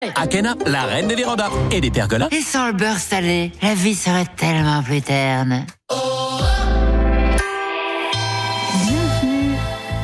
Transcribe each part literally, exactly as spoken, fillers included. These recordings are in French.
Akena, la reine des vérandas et des pergolas. Et sans le beurre salé, la vie serait tellement plus terne. Bienvenue,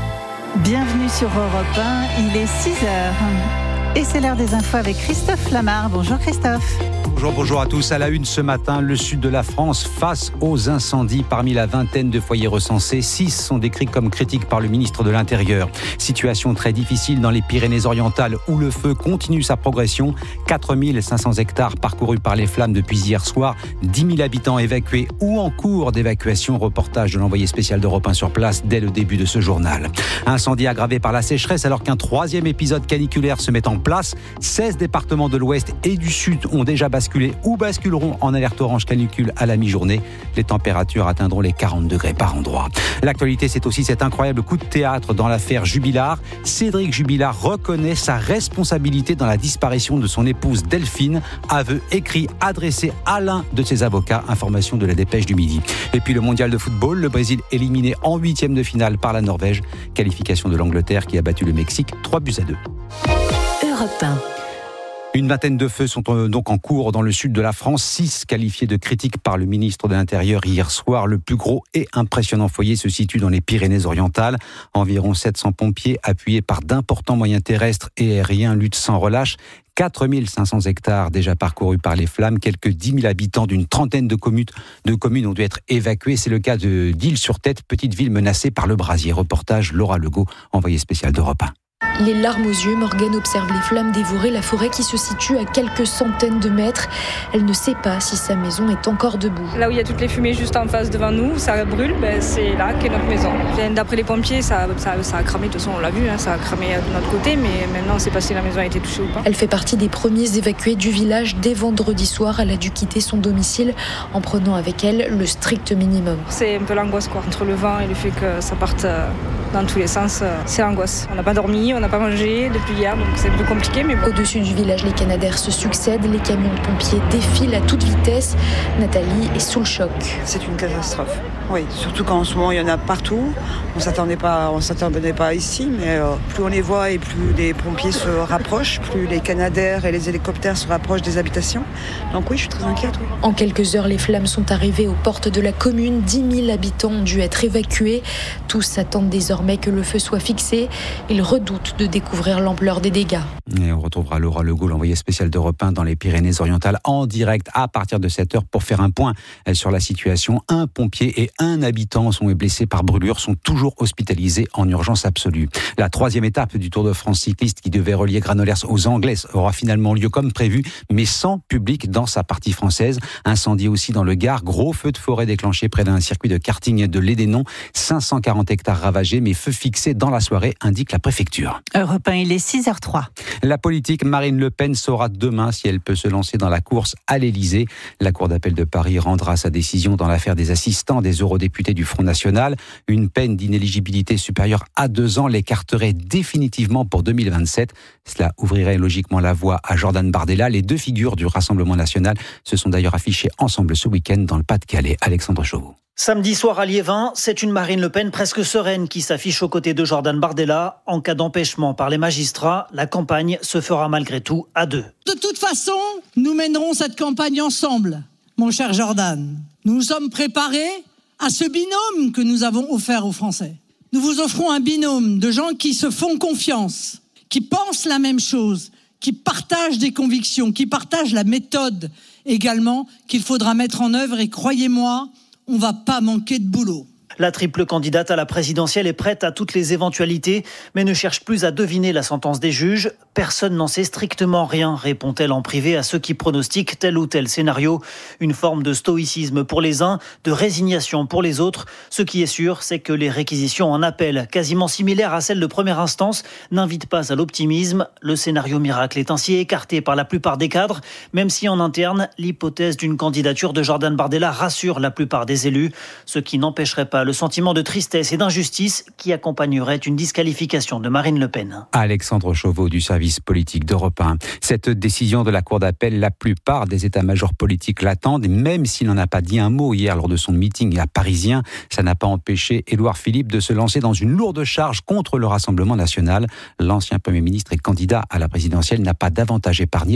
bienvenue sur Europe un, il est six heures. Et c'est l'heure des infos avec Christophe Lamar. Bonjour Christophe. Bonjour, bonjour à tous. À la une ce matin, le sud de la France face aux incendies. Parmi la vingtaine de foyers recensés, six sont décrits comme critiques par le ministre de l'Intérieur. Situation très difficile dans les Pyrénées-Orientales où le feu continue sa progression. quatre mille cinq cents hectares parcourus par les flammes depuis hier soir. dix mille habitants évacués ou en cours d'évacuation. Reportage de l'envoyé spécial d'Europe un sur place dès le début de ce journal. Incendie aggravé par la sécheresse alors qu'un troisième épisode caniculaire se met en place. seize départements de l'Ouest et du Sud ont déjà basculé ou basculeront en alerte orange canicule à la mi-journée. Les températures atteindront les quarante degrés par endroit. L'actualité, c'est aussi cet incroyable coup de théâtre dans l'affaire Jubilard. Cédric Jubilard reconnaît sa responsabilité dans la disparition de son épouse Delphine. Aveu écrit adressé à l'un de ses avocats. Information de la Dépêche du Midi. Et puis le mondial de football, le Brésil éliminé en huitième de finale par la Norvège. Qualification de l'Angleterre qui a battu le Mexique trois buts à deux. Europe un. Une vingtaine de feux sont donc en cours dans le sud de la France, six qualifiés de critiques par le ministre de l'Intérieur hier soir. Le plus gros et impressionnant foyer se situe dans les Pyrénées-Orientales. Environ sept cents pompiers appuyés par d'importants moyens terrestres et aériens luttent sans relâche. quatre mille cinq cents hectares déjà parcourus par les flammes. Quelques dix mille habitants d'une trentaine de communes, de communes ont dû être évacués. C'est le cas de d'Isle-sur-Tête, petite ville menacée par le brasier. Reportage Laura Legault, envoyée spéciale d'Europe un. Les larmes aux yeux, Morgane observe les flammes dévorer la forêt qui se situe à quelques centaines de mètres. Elle ne sait pas si sa maison est encore debout. Là où il y a toutes les fumées juste en face devant nous, ça brûle, ben c'est là qu'est notre maison. D'après les pompiers, ça, ça, ça a cramé, de toute façon on l'a vu, hein, ça a cramé de notre côté, mais maintenant on ne sait pas si la maison a été touchée ou pas. Elle fait partie des premiers évacués du village. Dès vendredi soir, elle a dû quitter son domicile en prenant avec elle le strict minimum. C'est un peu l'angoisse quoi, entre le vent et le fait que ça parte dans tous les sens, c'est l'angoisse. On n'a pas dormi, on n'a pas mangé depuis hier, donc c'est un peu compliqué. Mais bon. Au-dessus du village, les canadaires se succèdent, les camions de pompiers défilent à toute vitesse. Nathalie est sous le choc. C'est une catastrophe. Oui, surtout qu'en ce moment il y en a partout. On s'attendait pas, on s'attendait pas ici, mais euh, plus on les voit et plus les pompiers se rapprochent, plus les canadaires et les hélicoptères se rapprochent des habitations. Donc oui, je suis très inquiète. Oui. En quelques heures, les flammes sont arrivées aux portes de la commune. dix mille habitants ont dû être évacués. Tous attendent désormais que le feu soit fixé. Ils redoutent de découvrir l'ampleur des dégâts. Et on retrouvera Laura Legault, l'envoyée spéciale d'Europe un dans les Pyrénées-Orientales, en direct à partir de sept heures pour faire un point sur la situation. Un pompier et un habitant sont blessés par brûlure, sont toujours hospitalisés en urgence absolue. La troisième étape du Tour de France cycliste qui devait relier Granollers aux Anglaises aura finalement lieu comme prévu, mais sans public dans sa partie française. Incendie aussi dans le Gard, gros feu de forêt déclenché près d'un circuit de karting de l'Édénon. cinq cent quarante hectares ravagés, mais feu fixé dans la soirée, indique la préfecture. Europe un, il est six heures trois. La politique, Marine Le Pen saura demain si elle peut se lancer dans la course à l'Élysée. La Cour d'appel de Paris rendra sa décision dans l'affaire des assistants des eurodéputés du Front National. Une peine d'inéligibilité supérieure à deux ans l'écarterait définitivement pour deux mille vingt-sept. Cela ouvrirait logiquement la voie à Jordan Bardella. Les deux figures du Rassemblement national se sont d'ailleurs affichées ensemble ce week-end dans le Pas-de-Calais. Alexandre Chauveau. Samedi soir à Liévin, c'est une Marine Le Pen presque sereine qui s'affiche aux côtés de Jordan Bardella. En cas d'empêchement par les magistrats, la campagne se fera malgré tout à deux. De toute façon, nous mènerons cette campagne ensemble, mon cher Jordan. Nous nous sommes préparés à ce binôme que nous avons offert aux Français. Nous vous offrons un binôme de gens qui se font confiance, qui pensent la même chose, qui partagent des convictions, qui partagent la méthode également qu'il faudra mettre en œuvre. Et croyez-moi, on ne va pas manquer de boulot. La triple candidate à la présidentielle est prête à toutes les éventualités, mais ne cherche plus à deviner la sentence des juges. Personne n'en sait strictement rien, répond-elle en privé à ceux qui pronostiquent tel ou tel scénario. Une forme de stoïcisme pour les uns, de résignation pour les autres. Ce qui est sûr, c'est que les réquisitions en appel, quasiment similaires à celles de première instance, n'invitent pas à l'optimisme. Le scénario miracle est ainsi écarté par la plupart des cadres, même si en interne, l'hypothèse d'une candidature de Jordan Bardella rassure la plupart des élus, ce qui n'empêcherait pas le sentiment de tristesse et d'injustice qui accompagnerait une disqualification de Marine Le Pen. Alexandre Chauveau du service politique d'Europe un. Cette décision de la Cour d'appel, la plupart des états-majors politiques l'attendent, et même s'il n'en a pas dit un mot hier lors de son meeting à Parisien, ça n'a pas empêché Édouard Philippe de se lancer dans une lourde charge contre le Rassemblement national. L'ancien Premier ministre et candidat à la présidentielle n'a pas davantage épargné